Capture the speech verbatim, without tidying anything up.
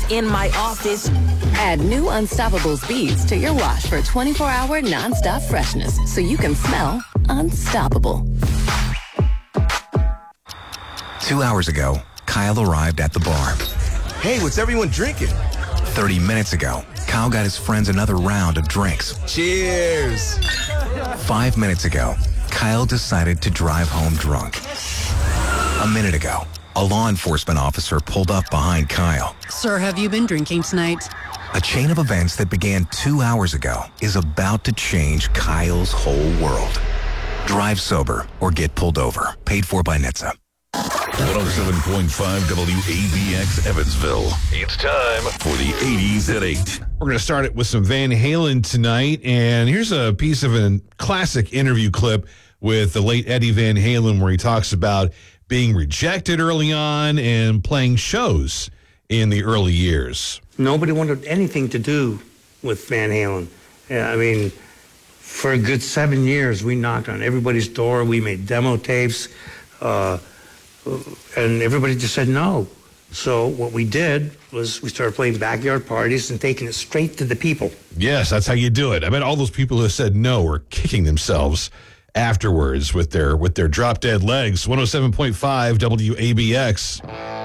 in my office. Add new Unstoppables beads to your wash for twenty-four hour nonstop freshness so you can smell unstoppable. Two hours ago, Kyle arrived at the bar. Hey, what's everyone drinking? thirty minutes ago, Kyle got his friends another round of drinks. Cheers! Five minutes ago, Kyle decided to drive home drunk. A minute ago, a law enforcement officer pulled up behind Kyle. Sir, have you been drinking tonight? A chain of events that began two hours ago is about to change Kyle's whole world. Drive sober or get pulled over. Paid for by N H T S A. one oh seven point five W A B X Evansville. It's time for the eighties at eight. We're going to start it with some Van Halen tonight, and here's a piece of a classic interview clip with the late Eddie Van Halen where he talks about being rejected early on and playing shows in the early years. Nobody wanted anything to do with Van Halen. Yeah, I mean, for a good seven years, we knocked on everybody's door. We made demo tapes, uh, and everybody just said no. So what we did was we started playing backyard parties and taking it straight to the people. Yes, that's how you do it. I bet all those people who said no were kicking themselves afterwards with their with their drop dead legs. one oh seven point five W A B X.